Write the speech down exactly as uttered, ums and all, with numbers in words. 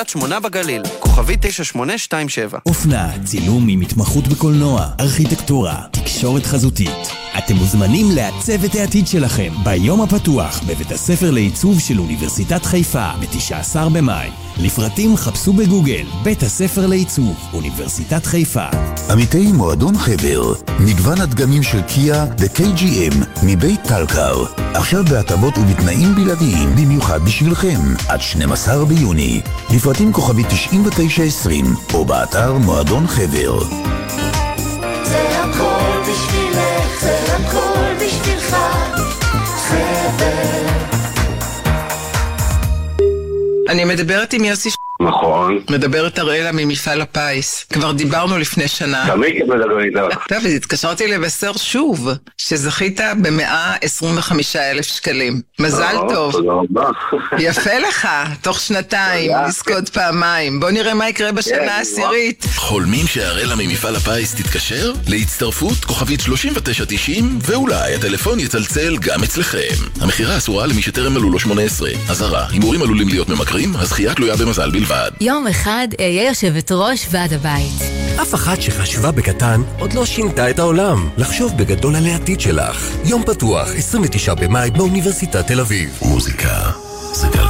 שמונה בגליל, כוכבי תשע שמונה שתיים שבע. אופנה, צילום עם התמחות בקולנוע, ארכיטקטורה, תקשורת חזותית. אתם מוזמנים לעצב את העתיד שלכם ביום הפתוח בבית הספר לעיצוב של אוניברסיטת חיפה ב-תשעה עשר במאי. לפרטים חפשו בגוגל בית הספר לעיצוב אוניברסיטת חיפה. עמיתי מועדון חבר, מגוון הדגמים של קיה ו-קיי ג'י אם מבית טלקר, עכשיו בהטבות ובתנאים בלעדיים במיוחד בשבילכם עד שנים עשר ביוני. לפרטים כוכבי תשעים ותשע עשרים או באתר מועדון חבר. זה הכל בשבילך, זה הכל בשבילך, חבר. אני מדברת עם יוסי ש... נכון. מדברת אראלה ממפעל הפיס. כבר דיברנו לפני שנה. תמיד מדבר איתך. טוב, אז התקשרתי לבשר שוב, שזכית ב-מאה עשרים וחמישה אלף שקלים. מזל טוב. תודה רבה. יפה לך, תוך שנתיים, לזכות פעמיים. בוא נראה מה יקרה בשנה העשירית. חולמים שהאראלה ממפעל הפיס תתקשר? להצטרפות כוכבית שלושים ותשע תשעים, ואולי הטלפון יצלצל גם אצלכם. המחירה אסורה למי שטרם מלאו לו שמונה עשרה. אזהרה, הימורים עלולים להיות ממכרים, הזכייה תלויה במזל בלבד. יום אחד אהיה יושבת ראש ועד הבית. אף אחת שחשבה בקטן עוד לא שינתה את העולם. לחשוב בגדול על העתיד שלך. יום פתוח, עשרים ותשעה במאי באוניברסיטת תל אביב. מוזיקה זה גלגל.